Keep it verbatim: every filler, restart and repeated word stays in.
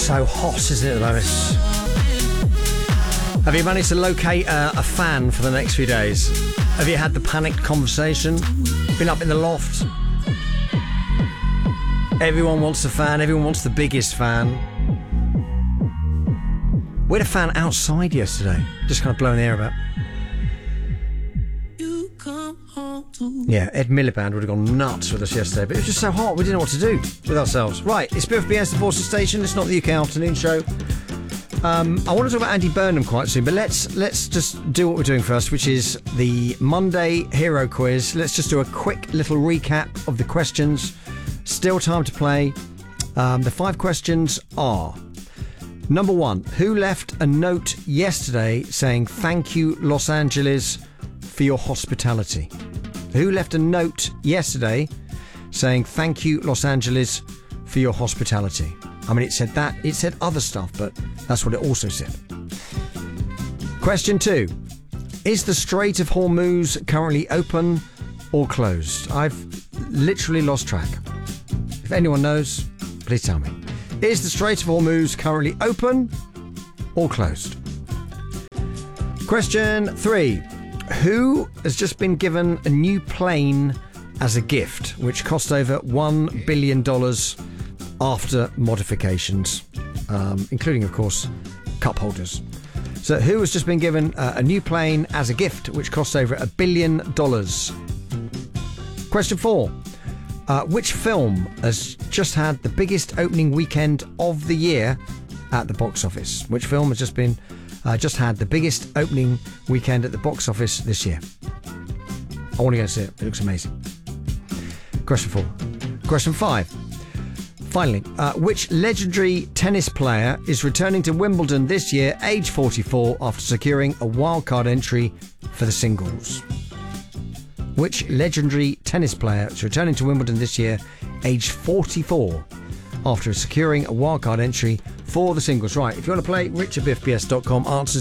So hot, isn't it, at the moment? Have you managed to locate uh, a fan for the next few days? Have you had the panicked conversation? Been up in the loft? Everyone wants a fan. Everyone wants the biggest fan. We had a fan outside yesterday, just kind of blowing the air about. Yeah, Ed Miliband would have gone nuts with us yesterday, but it was just so hot, we didn't know what to do with ourselves. Right, it's B F B S, the Forces Station. It's not the U K afternoon show. Um, I want to talk about Andy Burnham quite soon, but let's let's just do what we're doing first, which is the Monday Hero Quiz. Let's just do a quick little recap of the questions. Still time to play. Um, the five questions are: number one, who left a note yesterday saying thank you, Los Angeles, for your hospitality? Who left a note yesterday saying thank you, Los Angeles, for your hospitality? I mean, it said that, it said other stuff, but that's what it also said. Question two. Is the Strait of Hormuz currently open or closed? I've literally lost track. If anyone knows, please tell me. Is the Strait of Hormuz currently open or closed? Question three. Who has just been given a new plane as a gift, which cost over one billion dollars after modifications, um, including, of course, cup holders? So who has just been given uh, a new plane as a gift, which costs over a billion dollars? Question four. Uh, which film has just had the biggest opening weekend of the year at the box office? Which film has just been uh, just had the biggest opening weekend at the box office this year? I want to go see it. It looks amazing. Question four. Question five. Finally, uh, which legendary tennis player is returning to Wimbledon this year, age forty-four, after securing a wildcard entry for the singles? Which legendary tennis player is returning to Wimbledon this year, age forty-four, after securing a wildcard entry for the singles? Right, if you want to play, rich at b f b s dot com, answers